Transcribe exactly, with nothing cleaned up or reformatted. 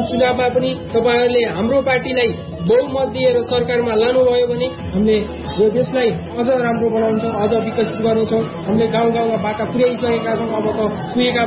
चुनावमा पनि तपाईहरुले हाम्रो पार्टीलाई बहुमत दिएर सरकारमा लानुभयो भने हामीले यो देशलाई अझ राम्रो बनाउँछ, अझ विकसित गर्नेछौँ। हामीले गाउँ गाउँमा बाटा पुर्याइसकेका छौँ, अब त पुगेका